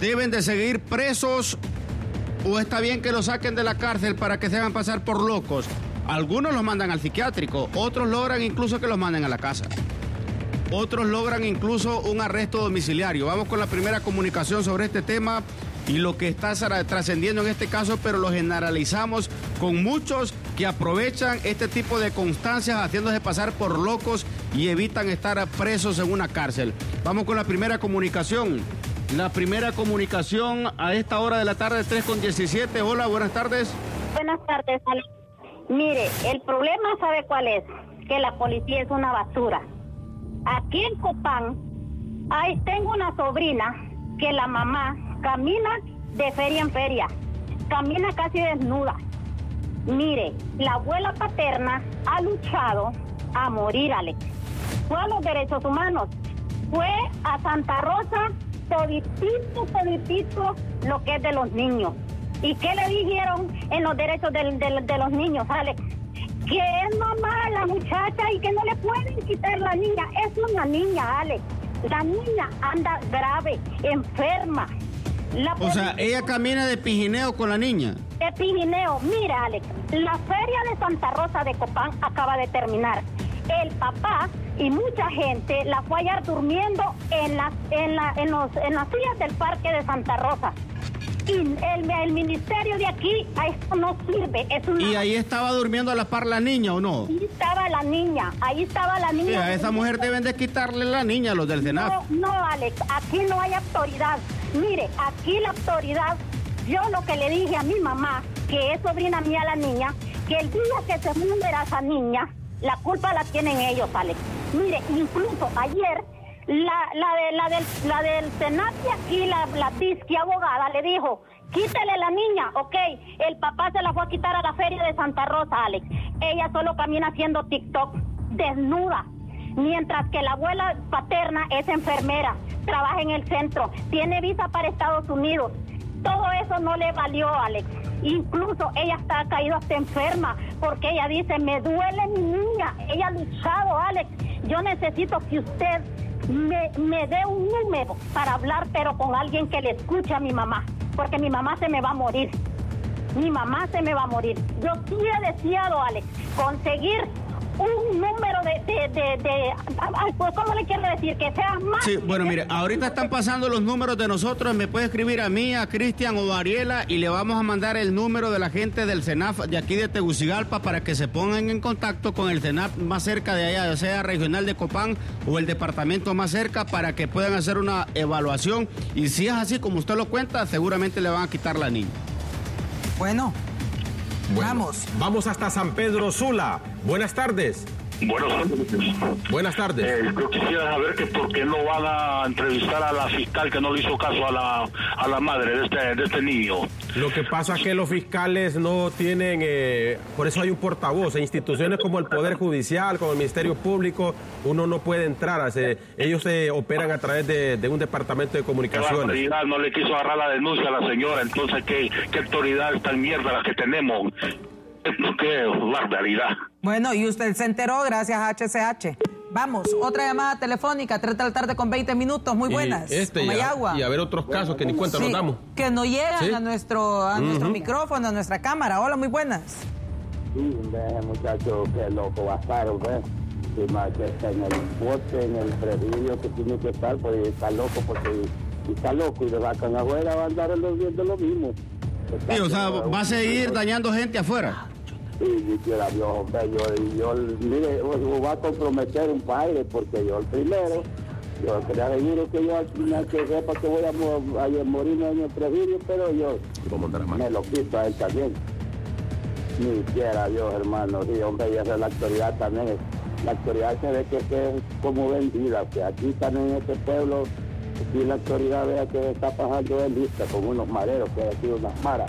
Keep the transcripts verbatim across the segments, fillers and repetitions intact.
deben de seguir presos o está bien que los saquen de la cárcel para que se hagan pasar por locos? Algunos los mandan al psiquiátrico, otros logran incluso que los manden a la casa. Otros logran incluso un arresto domiciliario. Vamos con la primera comunicación sobre este tema y lo que está trascendiendo en este caso, pero lo generalizamos con muchos que aprovechan este tipo de constancias haciéndose pasar por locos y evitan estar presos en una cárcel. Vamos con la primera comunicación. La primera comunicación a esta hora de la tarde, tres con diecisiete. Hola, buenas tardes. Buenas tardes, Alex. Mire, el problema, ¿sabe cuál es? Que la policía es una basura. Aquí en Copán, ahí tengo una sobrina que la mamá camina de feria en feria, camina casi desnuda. Mire, la abuela paterna ha luchado a morir, Alex. Fue a los derechos humanos, fue a Santa Rosa, toditito, toditito lo que es de los niños. ¿Y qué le dijeron en los derechos de, de, de los niños, Alex? Que es mamá la muchacha y que no le pueden quitar la niña. Es una niña, Alex. La niña anda grave, enferma. La o sea, ella camina de pijineo con la niña. De pijineo. Mira, Alex, la feria de Santa Rosa de Copán acaba de terminar. El papá y mucha gente la fue a hallar durmiendo en las, en la, en los, en las sillas del parque de Santa Rosa. Y el, el ministerio de aquí, a esto no sirve. Es una... ¿Y ahí estaba durmiendo a la par la niña o no? Ahí estaba la niña, ahí estaba la niña. Sí, a esa mujer deben de quitarle la niña a los del SENAF. No, no, Alex, aquí no hay autoridad. Mire, aquí la autoridad, yo lo que le dije a mi mamá, que es sobrina mía la niña, que el día que se muera esa niña, la culpa la tienen ellos, Alex. Mire, incluso ayer... La, la, de, la, del, la del Senat de aquí, la, la disque abogada, le dijo, quítele la niña, ok, el papá se la fue a quitar a la feria de Santa Rosa, Alex. Ella solo camina haciendo TikTok, desnuda, mientras que la abuela paterna es enfermera, trabaja en el centro, tiene visa para Estados Unidos. Todo eso no le valió, Alex. Incluso ella está caída hasta enferma, porque ella dice, me duele mi niña, ella ha luchado, Alex. Yo necesito que usted Me, me dé un número para hablar, pero con alguien que le escuche a mi mamá, porque mi mamá se me va a morir. Mi mamá se me va a morir. Yo sí he deseado, Alex, conseguir un número de, de, de, de pues, ¿cómo le quiero decir? Que sea más... Sí, bueno, mire, ahorita están pasando los números de nosotros, me puede escribir a mí, a Cristian o a Ariela y le vamos a mandar el número de la gente del SENAF de aquí de Tegucigalpa para que se pongan en contacto con el SENAF más cerca de allá, ya sea regional de Copán o el departamento más cerca, para que puedan hacer una evaluación y si es así como usted lo cuenta, seguramente le van a quitar la niña. Bueno. Bueno, vamos. Vamos hasta San Pedro Sula. Buenas tardes. Buenas tardes. Buenas tardes. Eh, yo quisiera saber que por qué no van a entrevistar a la fiscal que no le hizo caso a la a la madre de este, de este niño. Lo que pasa es que los fiscales no tienen, eh, por eso hay un portavoz. En instituciones como el Poder Judicial, como el Ministerio Público, uno no puede entrar. A ese, ellos se eh, operan a través de, de un departamento de comunicaciones. La autoridad no le quiso agarrar la denuncia a la señora, entonces ¿qué, qué autoridad tan mierda la que tenemos? Qué barbaridad. Bueno, y usted se enteró gracias a H C H. Vamos, otra llamada telefónica, tres de la tarde con veinte minutos, muy buenas. Y, este, y, a, y a ver otros casos que ni cuenta sí, nos damos. Que no llegan ¿Sí? a nuestro a uh-huh. nuestro micrófono, a nuestra cámara. Hola, muy buenas. Sí, ese muchacho, qué loco va a estar, ¿ves? Sí, más que está en el bote, en el presidio que tiene que estar, pues está loco, porque si está loco y le sacan afuera, va a andar viendo lo mismo. Sí, o sea, va a seguir dañando gente afuera. Sí, yo quiera Dios, hombre, yo, yo, mire, yo voy a comprometer un padre, porque yo el primero, yo quería decir que yo al final que sepa que voy a, mo- a morirme en el presidio, pero yo me lo quito a él también. Ni quiera Dios, hermano, sí, hombre, y esa es la autoridad también. La autoridad se ve que, que es como vendida, que aquí también en este pueblo, aquí la autoridad vea que está pasando de lista con unos mareros, que hay aquí unas maras.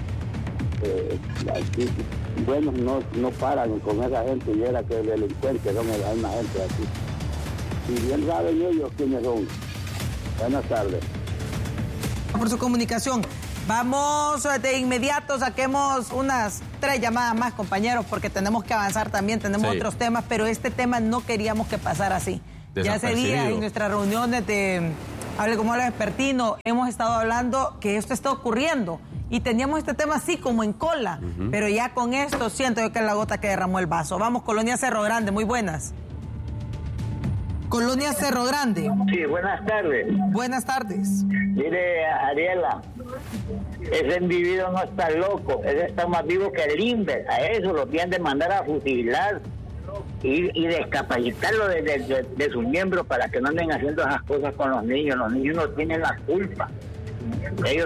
Eh, aquí, bueno, no, no paran con esa gente y era que delincuentes son una gente aquí. Y bien saben ellos quiénes son. Buenas tardes. Por su comunicación. Vamos de inmediato, saquemos unas tres llamadas más, compañeros, porque tenemos que avanzar también, tenemos sí. otros temas, pero este tema no queríamos que pasara así. Ya ese día en nuestras reuniones de, Hable como habla Vespertino, hemos estado hablando que esto está ocurriendo y teníamos este tema así como en cola, uh-huh. pero ya con esto siento yo que es la gota que derramó el vaso. Vamos, Colonia Cerro Grande, muy buenas. Colonia Cerro Grande. Sí, buenas tardes. Buenas tardes. Mire, Ariela, ese individuo no está loco, ese está más vivo que el Limber. A eso lo tienen de mandar a fusilar y, y descapacitarlo de, de, de, de sus miembros para que no anden haciendo esas cosas con los niños. Los niños no tienen la culpa. Ellos,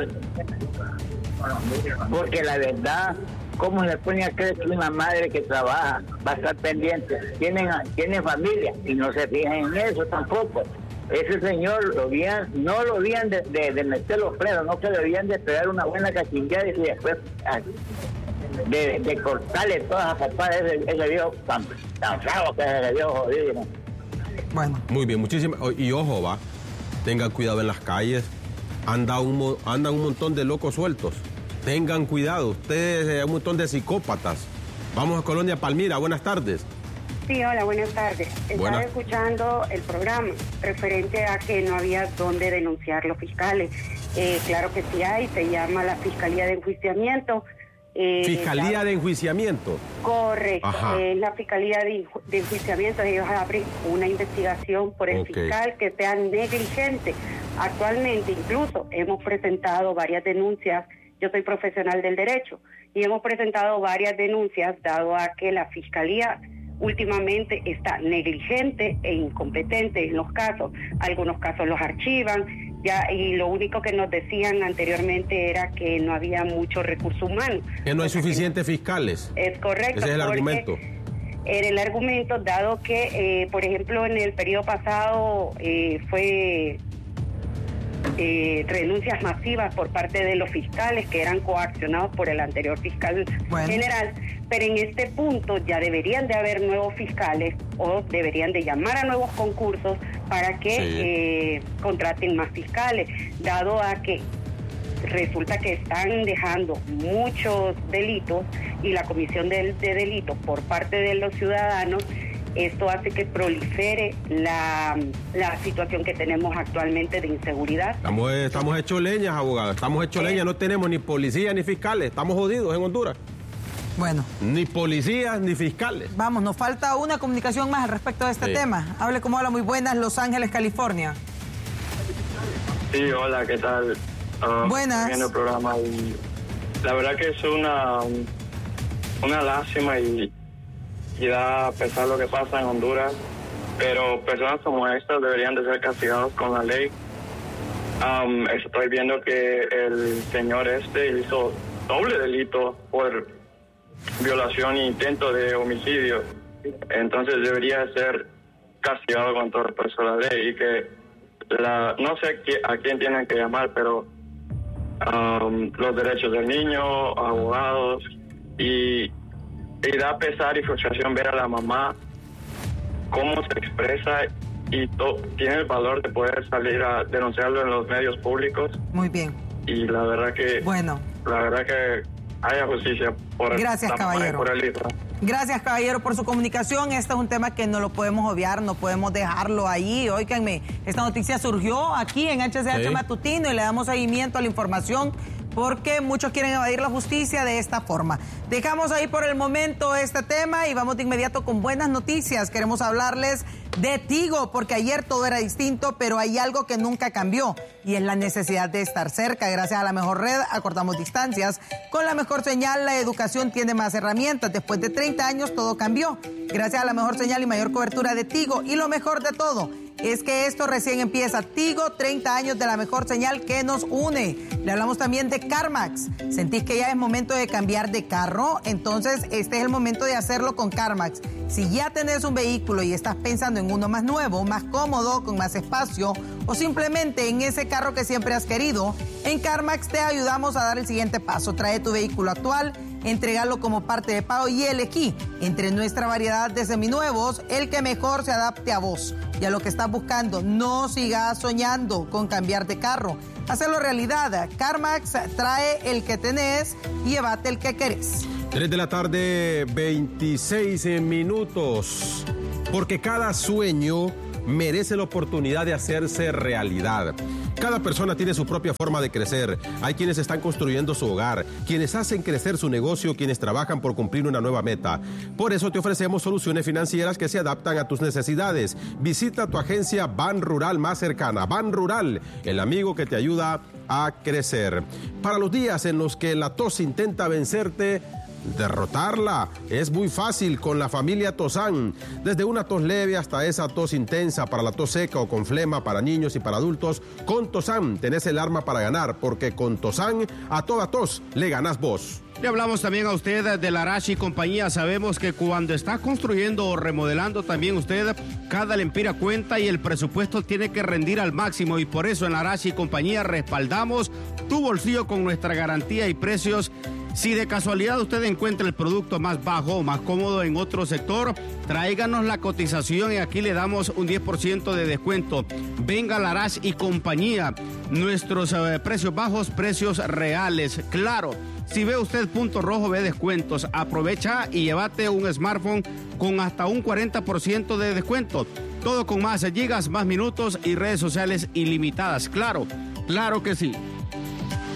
porque la verdad, ¿cómo se pone a creer que una madre que trabaja va a estar pendiente? Tienen, tienen familia y no se fijan en eso tampoco. Ese señor lo habían, no lo habían de, de, de meter los presos, no se le habían de esperar una buena cachingueada y después de, de cortarle todas las papadas ese, ese viejo tan, tan feo que es ese viejo jodido. ¿No? Bueno. Muy bien, muchísimas. Y ojo, va, tengan cuidado en las calles. Anda un, andan un montón de locos sueltos. Tengan cuidado, ustedes, hay un montón de psicópatas. Vamos a Colonia Palmira, buenas tardes. Sí, hola, buenas tardes. Estaba Buenas. escuchando el programa referente a que no había dónde denunciar los fiscales. Eh, claro que sí hay, se llama la Fiscalía de Enjuiciamiento. Eh, Fiscalía la... de Enjuiciamiento. Correcto, Ajá. es la Fiscalía de, de Enjuiciamiento. Ellos abren una investigación por el Okay. fiscal que sea negligente. Actualmente incluso hemos presentado varias denuncias. Yo soy profesional del derecho y hemos presentado varias denuncias dado a que la Fiscalía últimamente está negligente e incompetente en los casos. Algunos casos los archivan ya y lo único que nos decían anteriormente era que no había mucho recurso humano. Que no hay suficientes fiscales. Es correcto. Ese es el argumento. Era el argumento dado que, eh, por ejemplo, en el periodo pasado eh, fue... Eh, renuncias masivas por parte de los fiscales que eran coaccionados por el anterior fiscal bueno. general, pero en este punto ya deberían de haber nuevos fiscales o deberían de llamar a nuevos concursos para que sí. eh, contraten más fiscales, dado a que resulta que están dejando muchos delitos y la comisión de, de delitos por parte de los ciudadanos. Esto hace que prolifere la, la situación que tenemos actualmente de inseguridad. Estamos, estamos hechos leñas, abogada. Estamos hechos eh. leñas. No tenemos ni policías ni fiscales. Estamos jodidos en Honduras. Bueno. Ni policías ni fiscales. Vamos, nos falta una comunicación más al respecto de este sí. tema. Hable como habla, muy buenas, Los Ángeles, California. Sí, hola, ¿qué tal? Uh, buenas. Viendo el programa y la verdad que es una, una lástima y... y da a pesar lo que pasa en Honduras, pero personas como estas deberían de ser castigados con la ley. Um, estoy viendo que el señor este hizo doble delito por violación e intento de homicidio, entonces debería ser castigado con todo el peso de la ley y que la, no sé a quién tienen que llamar, pero um, los derechos del niño, abogados y Y da pesar y frustración ver a la mamá cómo se expresa y to- tiene el valor de poder salir a denunciarlo en los medios públicos. Muy bien. Y la verdad que... Bueno. La verdad que haya justicia por Gracias, la caballero. mamá y por el hijo. Gracias, caballero, por su comunicación. Este es un tema que no lo podemos obviar, no podemos dejarlo ahí. Óiganme, esta noticia surgió aquí en H C H sí. Matutino y le damos seguimiento a la información porque muchos quieren evadir la justicia de esta forma. Dejamos ahí por el momento este tema y vamos de inmediato con buenas noticias. Queremos hablarles de Tigo, porque ayer todo era distinto, pero hay algo que nunca cambió y es la necesidad de estar cerca. Gracias a la mejor red acortamos distancias. Con la mejor señal, la educación tiene más herramientas. Después de treinta años todo cambió. Gracias a la mejor señal y mayor cobertura de Tigo. Y lo mejor de todo es que esto recién empieza. Tigo, treinta años de la mejor señal que nos une. Le hablamos también de CarMax. ¿Sentís que ya es momento de cambiar de carro? Entonces este es el momento de hacerlo con CarMax. Si ya tenés un vehículo y estás pensando en uno más nuevo, más cómodo, con más espacio, o simplemente en ese carro que siempre has querido, en CarMax te ayudamos a dar el siguiente paso. Trae tu vehículo actual, entregalo como parte de pago y elegí entre nuestra variedad de seminuevos el que mejor se adapte a vos y a lo que estás buscando. No sigas soñando con cambiar de carro. Hacerlo realidad. CarMax trae el que tenés y llévate el que querés. tres de la tarde, veintiséis minutos. Porque cada sueño merece la oportunidad de hacerse realidad. Cada persona tiene su propia forma de crecer. Hay quienes están construyendo su hogar, quienes hacen crecer su negocio, quienes trabajan por cumplir una nueva meta. Por eso te ofrecemos soluciones financieras que se adaptan a tus necesidades. Visita tu agencia Ban Rural más cercana. Ban Rural, el amigo que te ayuda a crecer. Para los días en los que la tos intenta vencerte, derrotarla es muy fácil con la familia Tosan. Desde una tos leve hasta esa tos intensa para la tos seca o con flema para niños y para adultos, con Tosan tenés el arma para ganar, porque con Tosan a toda tos le ganás vos. Le hablamos también a usted de la Arashi y compañía. Sabemos que cuando está construyendo o remodelando también usted, cada lempira cuenta y el presupuesto tiene que rendir al máximo, y por eso en la Arashi y compañía respaldamos tu bolsillo con nuestra garantía y precios. Si de casualidad usted encuentra el producto más bajo o más cómodo en otro sector, tráiganos la cotización y aquí le damos un diez por ciento de descuento. Venga a la Arashi y compañía. Nuestros eh, precios bajos, precios reales. Claro, si ve usted punto rojo, ve descuentos. Aprovecha y llévate un smartphone con hasta un cuarenta por ciento de descuento. Todo con más gigas, más minutos y redes sociales ilimitadas. Claro, claro que sí.